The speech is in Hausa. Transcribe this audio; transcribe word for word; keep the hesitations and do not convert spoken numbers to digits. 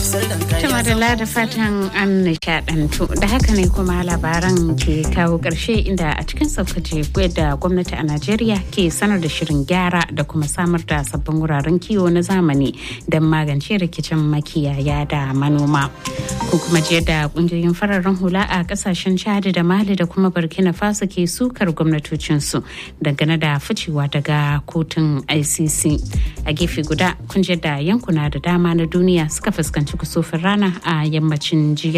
Tumadala da fatan an nishadantu da haka ne kuma labaran ke kawo ƙarshe inda a cikin saukace da gwamnati a Najeriya ke sanar da shirin gyara da kuma samar da sabbin wuraren kiwo na zamani don magance rikicin makiyaya da manoma. Ko kuma jiya da kungiyoyin fararen hula a kasashen Chad da Mali da kuma Burkina Faso ke sukar gwamnatocinsu dangane da ficewa daga kotun I C C. A gefe guda kun da yankuna da dama na duniya suka fuskanci kusufin rana a yammacin jiya.